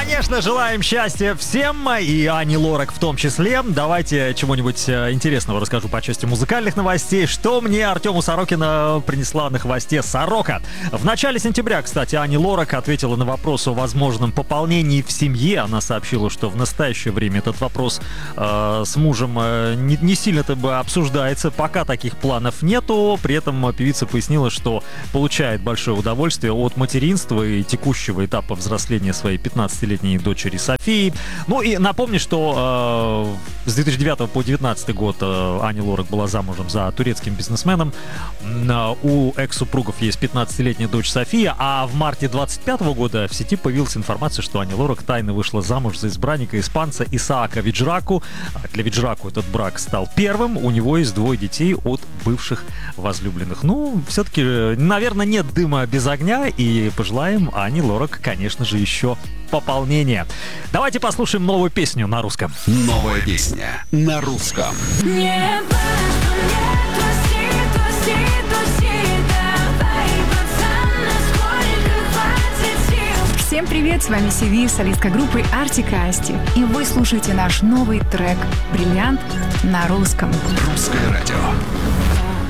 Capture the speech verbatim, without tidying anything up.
Конечно, желаем счастья всем, и Ани Лорак в том числе. Давайте чего-нибудь интересного расскажу по части музыкальных новостей. Что мне Артему Сорокина принесла на хвосте Сорока? В начале сентября, кстати, Ани Лорак ответила на вопрос о возможном пополнении в семье. Она сообщила, что в настоящее время этот вопрос э, с мужем э, не, не сильно-то бы обсуждается. Пока таких планов нету. При этом певица пояснила, что получает большое удовольствие от материнства и текущего этапа взросления своей пятнадцатилетней дочери Софии. Ну и напомню, что э, с две тысячи девятого по две тысячи девятнадцатый год э, Ани Лорак была замужем за турецким бизнесменом. Э, у экс-супругов есть пятнадцатилетняя дочь София, а в марте двадцать пятого года в сети появилась информация, что Ани Лорак тайно вышла замуж за избранника испанца Исаака Виджраку. Для Виджраку этот брак стал первым. У него есть двое детей от бывших возлюбленных. Ну, все-таки, наверное, нет дыма без огня, и пожелаем Ани Лорак, конечно же, еще пополнения. Давайте послушаем новую песню на русском. Новая песня на русском. Не важно, не туси, туси, туси, давай, пацан, насколько хватит сил. Всем привет, с вами Сиви, солистка группы Артик и Асти. И вы слушаете наш новый трек «Бриллиант» на русском. Русское радио.